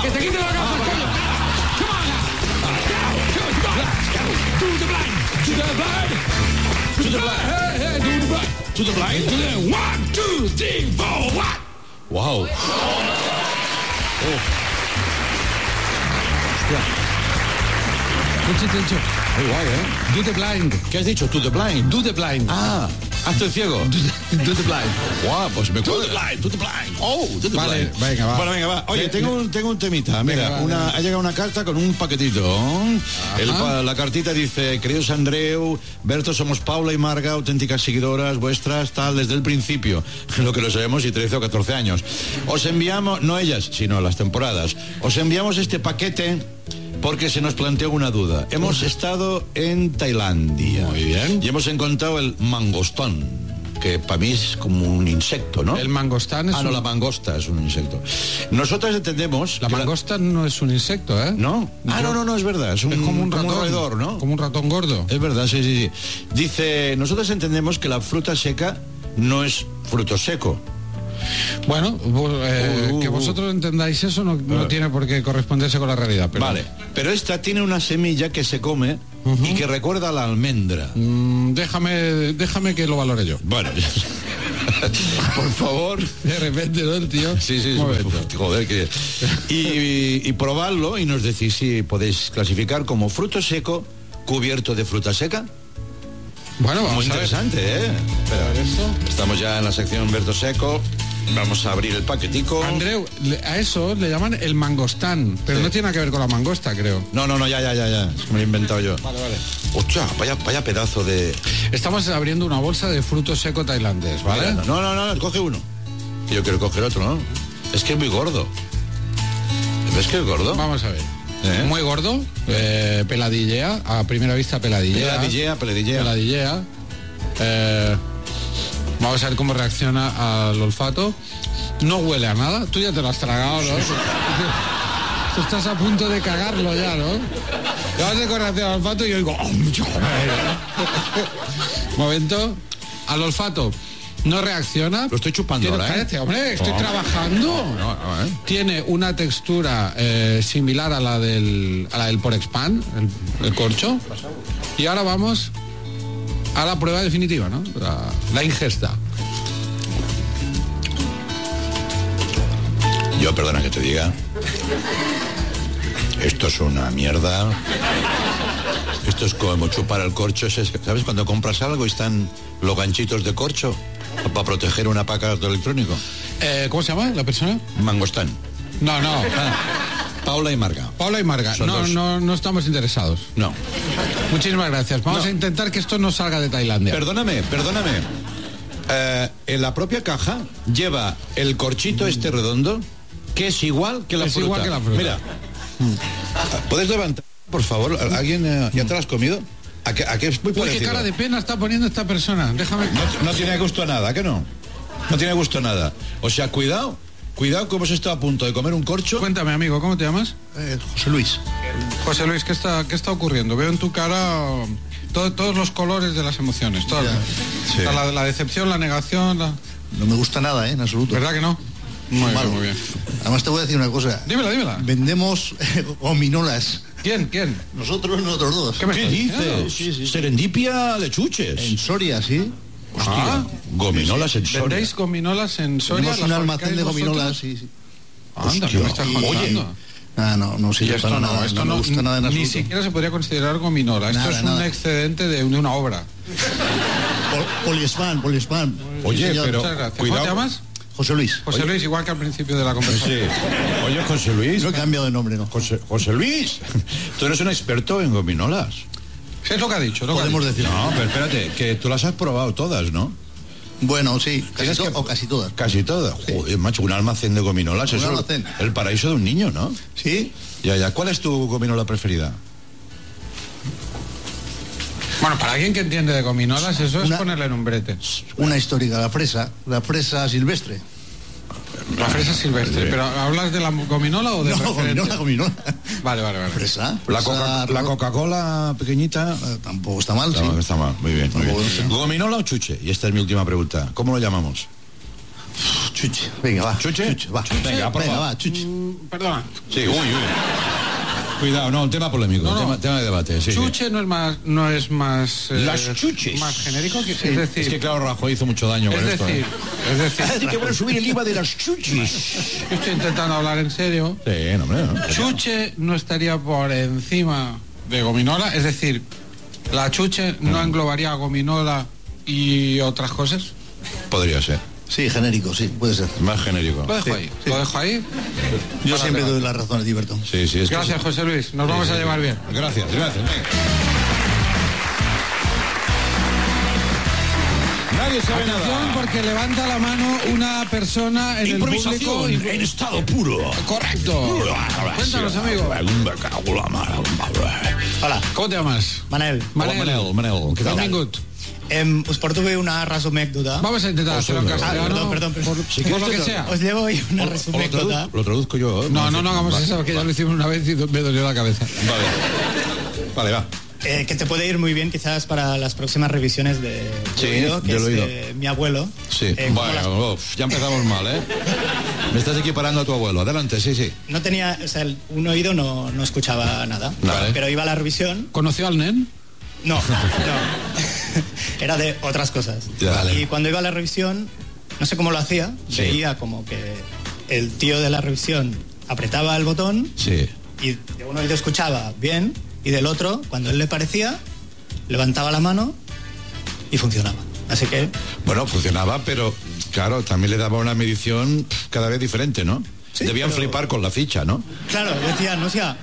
¡Que te quite la gafa, coño! ¡Come on now! To the blind! To the blind! To the blind! Hey, to the blind! To the blind! To the 1, 2, 3, 4, what? Wow. Hostia. Tencho. Muy guay, ¿eh? Do the blind. ¿Qué has dicho? To the blind. Do the blind. Ah, hazte el ciego. Do the blind. Guau, pues me Do cuadra. the blind. Do the blind. Oh, to the Vale, blind. venga, va. Bueno, venga, va. Oye, tengo un temita. Mira, Venga, va, ha llegado una carta con un paquetito. La cartita dice: queridos Andreu, Berto, somos Paula y Marga, auténticas seguidoras vuestras, tal, desde el principio. Lo que lo sabemos, y 13 o 14 años. Os enviamos, no ellas, sino las temporadas, os enviamos este paquete porque se nos planteó una duda. Hemos estado en Tailandia. Muy bien. Y hemos encontrado el mangostón, que para mí es como un insecto, ¿no? El mangostán es no, la mangosta es un insecto. Nosotras entendemos... La mangosta no es un insecto, ¿eh? ¿No? No, es verdad. Es como un ratón. Roedor, ¿no? Como un ratón gordo. Es verdad, sí. Dice, nosotros entendemos que la fruta seca no es fruto seco. Bueno, que vosotros entendáis eso no tiene por qué corresponderse con la realidad. Pero... Vale, pero esta tiene una semilla que se come y que recuerda a la almendra. Déjame que lo valore yo. Bueno, por favor. De repente, ¿no, el tío? Sí. Joder, que... Y probarlo y nos decís si podéis clasificar como fruto seco cubierto de fruta seca. Bueno, vamos muy a interesante, ver. Estamos ya en la sección Berto Seco. Vamos a abrir el paquetico. Andreu, a eso le llaman el mangostán, pero no tiene nada que ver con la mangosta, creo. No, ya. Es que me lo he inventado yo. Vale. Hostia, vaya pedazo de... Estamos abriendo una bolsa de fruto seco tailandés, ¿vale? No, coge uno. Yo quiero coger otro, ¿no? Es que es muy gordo. ¿Ves que es gordo? Vamos a ver. Muy gordo, peladillea, a primera vista peladillea. Peladillea. Vamos a ver cómo reacciona al olfato. No huele a nada. Tú ya te lo has tragado, ¿no? Tú estás a punto de cagarlo ya, ¿no? Le vas de correr al olfato y yo digo... Momento. Al olfato. No reacciona. Lo estoy chupando ahora, Cállate, hombre, estoy trabajando. Tiene una textura similar a la del Porexpan, el corcho. Y ahora vamos a la prueba definitiva, ¿no? La ingesta. Yo, perdona que te diga, esto es una mierda. Esto es como chupar el corcho. ¿Sabes cuando compras algo y están los ganchitos de corcho para proteger un aparato electrónico? ¿Cómo se llama la persona? Mangostán. No. Paula y Marga. No estamos interesados. No. Muchísimas gracias. Vamos a intentar que esto no salga de Tailandia. Perdóname. En la propia caja lleva el corchito este redondo, que es igual que la fruta. Mira. ¿Puedes levantar, por favor? ¿Alguien ya te lo has comido? ¿A qué es muy parecido? Qué cara de pena está poniendo esta persona. Déjame. No tiene gusto a nada, ¿a qué no? No tiene gusto a nada. O sea, cuidado que hemos estado a punto de comer un corcho. Cuéntame, amigo, ¿cómo te llamas? José Luis. José Luis, ¿qué está ocurriendo? Veo en tu cara todos los colores de las emociones. La decepción, la negación. No me gusta nada, en absoluto. ¿Verdad que no? Muy bien. Además te voy a decir una cosa. Dímela. Vendemos gominolas. ¿Quién? Nosotros dos. ¿Qué dices? Sí. Serendipia de chuches. En Soria, sí. Hostia, gominolas en Soria. ¿Vendéis gominolas en Soria? Tenemos un almacén de gominolas, sí. Anda, ¿qué me estás contando? No sirve para nada. Esto no me gusta nada en absoluto. Ni siquiera se podría considerar gominola. Esto es un excedente de una obra. Poliespan. Oye, sí, pero cuidado. ¿Cómo te llamas? José Luis. José Luis, igual que al principio de la conversación. Sí. Oye, José Luis. No he cambiado de nombre, ¿no? José Luis, tú eres un experto en gominolas. ¿Qué es lo que ha dicho? Podemos decir. No, pero espérate, que tú las has probado todas, ¿no? Bueno, sí, casi todas. Casi todas. Joder, macho, un almacén de gominolas. Un eso almacén. El paraíso de un niño, ¿no? Sí. Ya. ¿Cuál es tu gominola preferida? Bueno, para alguien que entiende de gominolas, eso es ponerle en un brete. Una histórica, la fresa silvestre. La fresa silvestre, pero ¿hablas de la gominola o de gominola. Vale. Fresa. La Coca-Cola pequeñita. Tampoco está mal, no, sí. Está mal, muy bien. ¿Gominola o chuche? Y esta es mi última pregunta. ¿Cómo lo llamamos? Chuche. Venga, va. ¿Chuche? Va. Venga, Venga, va, chuche. Perdona. Sí, uy. Cuidado, no, un tema polémico, No. tema de debate. Sí, Chuche no es más Las chuches. más genérico que Sí. es decir, Es que claro, Rajoy hizo mucho daño con esto. es decir, Parece que van a subir el IVA de las chuches. yo estoy intentando hablar en serio. Sí, no, hombre, no. Chuche no estaría por encima de gominola, es decir, la chuche no englobaría a gominola y otras cosas. Podría ser. Sí, genérico, sí, puede ser. Más genérico. Lo dejo ahí, sí. lo dejo ahí. Yo Para siempre debate. doy la razón a Tiberton. Sí, sí, es que Gracias, José Luis, nos vamos a llevar bien. Gracias. Venga. Nadie sabe Atención, nada. porque levanta la mano una persona en el público. en estado puro. Correcto. Cuéntanos, amigo. Hola, ¿Cómo te llamas? Manel. Manel. ¿Qué tal? Benvingut. Us porto bé una resumècdota. Vamos a intentar hacerlo en castellano. perdón. Por lo que sea. Os llevo hoy una resumècdota. Lo traduzco yo. No hagamos eso, que ya lo hicimos una vez y me dolió la cabeza. Vale, va. Que te puede ir muy bien quizás para las próximas revisiones de Sí, oído, que del es oído. mi abuelo. Sí. Como las- Bueno, ya empezamos mal, ¿eh? Me estás equiparando a tu abuelo. Adelante, sí. no tenía, o sea, un oído no escuchaba nada. Vale. Pero iba a la revisión. ¿Conoció al nen? No. Era de otras cosas. Vale. Y cuando iba a la revisión, no sé cómo lo hacía, Sí. veía como que el tío de la revisión apretaba el botón Sí. y de un oído escuchaba bien y del otro, cuando él le parecía, levantaba la mano y funcionaba. Así que Bueno, funcionaba, pero claro, también le daba una medición cada vez diferente, ¿no? Sí, Debían pero- flipar con la ficha, ¿no? claro, decía, no sea